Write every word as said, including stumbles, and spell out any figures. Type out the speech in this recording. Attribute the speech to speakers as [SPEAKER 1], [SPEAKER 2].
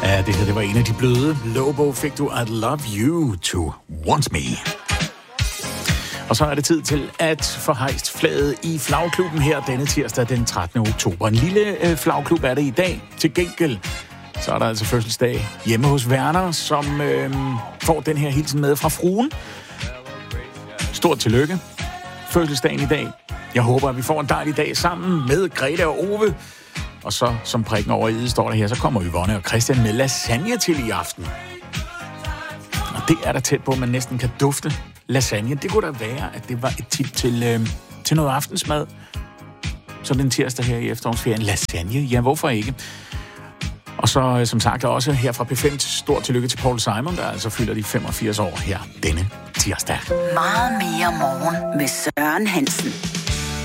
[SPEAKER 1] Ja, det her, det var en af de bløde. Lobo fik du I'd Love You to Want Me. Og så er det tid til at få hejst flaget i flagklubben her denne tirsdag den trettende oktober. En lille øh, flagklub er det i dag. Til gengæld så er der altså fødselsdag hjemme hos Werner, som øh, får den her hilsen med fra fruen. Stort tillykke. Fødselsdagen i dag. Jeg håber, at vi får en dejlig dag sammen med Grete og Ove. Og så, som prikken over i, står der her, så kommer Yvonne og Christian med lasagne til i aften. Og det er der tæt på, at man næsten kan dufte lasagne. Det kunne da være, at det var et tip til, øh, til noget aftensmad. Så den tirsdag her i efterårsferien. Lasagne, ja, hvorfor ikke? Og så, øh, som sagt, også her fra P fem, stort tillykke til Paul Simon, der altså fylder de femogfirs år her denne tirsdag.
[SPEAKER 2] Meget mere morgen med Søren Hansen.